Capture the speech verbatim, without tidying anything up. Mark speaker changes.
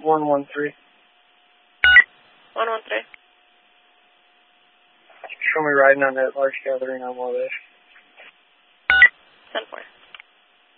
Speaker 1: one one three.
Speaker 2: one one three.
Speaker 1: Show me riding on that large gathering on Wabash.
Speaker 2: ten four.